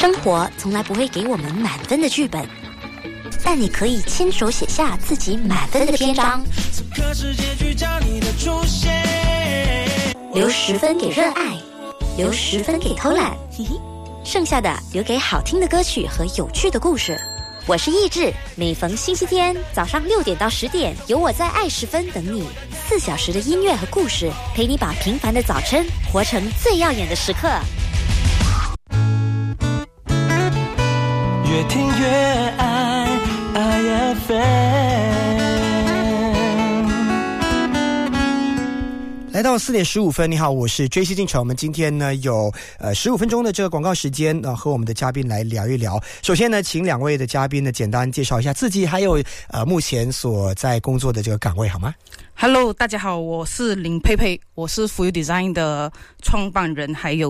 生活从来不会给我们满分的剧本，但你可以亲手写下自己满分的篇章，留10分给热爱，留10分给偷懒，剩下的留给好听的歌曲和有趣的故事。我是意志，每逢星期天早上6点到10点，有我在爱10分等你，4小时的音乐和故事，陪你把平凡的早晨活成最耀眼的时刻。 越听越爱 IFM。 来到4点15分，你好，我是追西进城。我们今天呢有15分钟的这个广告时间，和我们的嘉宾来聊一聊。首先呢，请2位的嘉宾呢简单介绍一下自己，还有目前所在工作的这个岗位，好吗？ Hello， 大家好，我是林佩佩，我是 For You Design 的创办人还有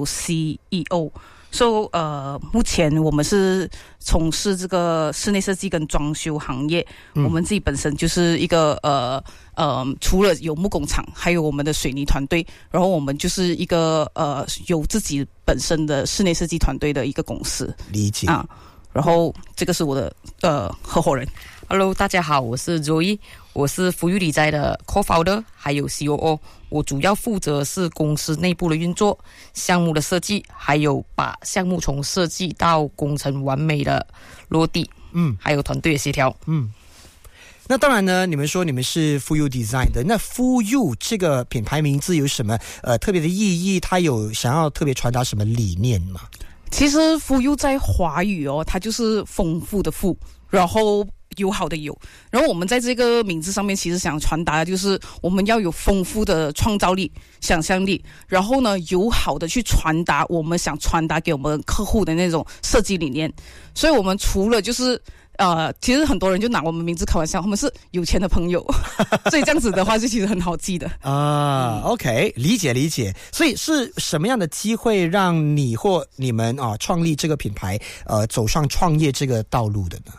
CEO。So， 目前我们是从事这个室内设计跟装修行业。我们自己本身就是一个除了有木工厂，还有我们的水泥团队，然后我们就是一个有自己本身的室内设计团队的一个公司。 理解啊，然后这个是我的合伙人。 Hello， 大家好，我是 Zoe， 我是For You Design的 Co-founder 还有 COO， 我主要负责是公司内部的运作、项目的设计，还有把项目从设计到工程完美的落地，还有团队的协调。 那当然呢，你们说你们是 For You Design 的，那 For You 这个品牌名字有什么特别的意义？它有想要特别传达什么理念吗？ 其实 For You 在华语它就是丰富的富，然后友好的友，然后我们在这个名字上面其实想传达的就是我们要有丰富的创造力、想象力，然后呢友好的去传达我们想传达给我们客户的那种设计理念。所以我们除了就是其实很多人就拿我们名字开玩笑，他们是有钱的朋友，所以这样子的话就其实很好记的啊。OK， 理解。所以是什么样的机会让你或你们创立这个品牌，走上创业这个道路的呢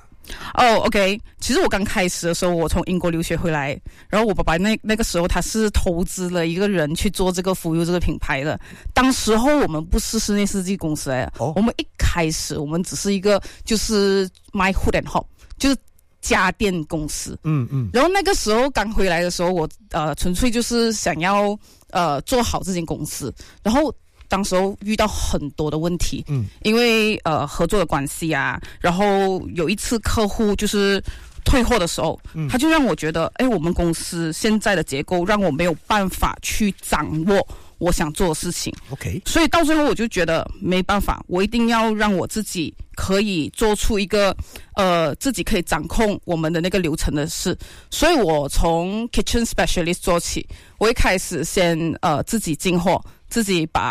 ？OK， 其实我刚开始的时候，我从英国留学回来，然后我爸爸那个时候他是投资了一个人去做这个For You这个品牌的。当时候我们不是室内设计公司我们一开始我们只是一个就是卖 Hood and Hop， 就是家电公司。然后那个时候刚回来的时候，我纯粹就是想要做好这间公司，然后当时候遇到很多的问题，因为合作的关系啊，然后有一次客户就是退货的时候，他就让我觉得，我们公司现在的结构让我没有办法去掌握我想做的事情。 OK， 所以到最后我就觉得没办法，我一定要让我自己可以做出一个自己可以掌控我们的那个流程的事。所以我从 kitchen specialist 做起，我一开始先自己进货，自己把